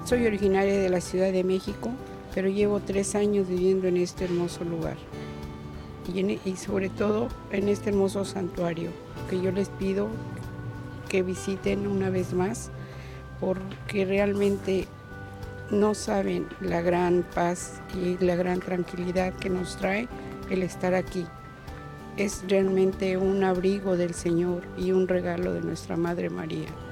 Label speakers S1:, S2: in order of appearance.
S1: Soy originaria de la Ciudad de México, pero llevo 3 años viviendo en este hermoso lugar y sobre todo en este hermoso santuario, que yo les pido que visiten una vez más, porque realmente no saben la gran paz y la gran tranquilidad que nos trae el estar aquí. Es realmente un abrigo del Señor y un regalo de nuestra Madre María.